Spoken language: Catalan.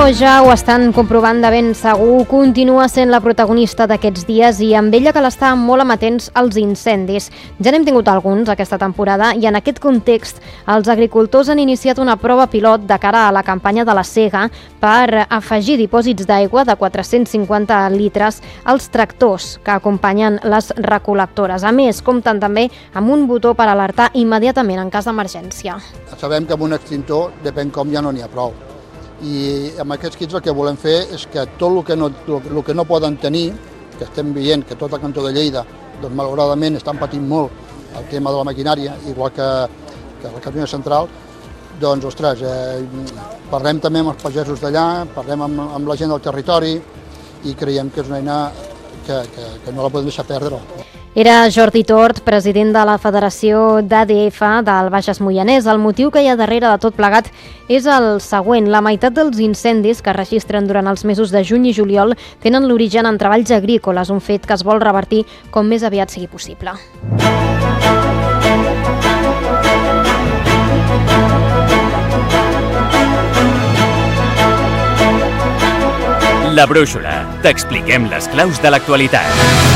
ja ho estan comprovant de ben segur, continua sent la protagonista d'aquests dies i amb ella cal estar molt amatents als incendis. Ja n'hem tingut alguns aquesta temporada i en aquest context els agricultors han iniciat una prova pilot de cara a la campanya de la sega per afegir dipòsits d'aigua de 450 litres als tractors que acompanyen les recol·lectores. A més, compten també amb un botó per alertar immediatament en cas d'emergència. Sabem que amb un extintor, depèn com, ja no n'hi ha prou. I amb aquests kits el que volem fer és que tot el que no poden tenir, que estem veient que tot el cantó de Lleida, doncs malauradament estan patint molt el tema de la maquinària, igual que la Catalunya Central, doncs, ostres, parlem també amb els pagesos d'allà, parlem amb la gent del territori i creiem que és una eina que no la podem deixar perdre. Era Jordi Tort, president de la Federació d'ADF del Bages Moianès. El motiu que hi ha darrere de tot plegat és el següent. La meitat dels incendis que es registren durant els mesos de juny i juliol tenen l'origen en treballs agrícoles, un fet que es vol revertir com més aviat sigui possible. La Brúixola. T'expliquem les claus de l'actualitat.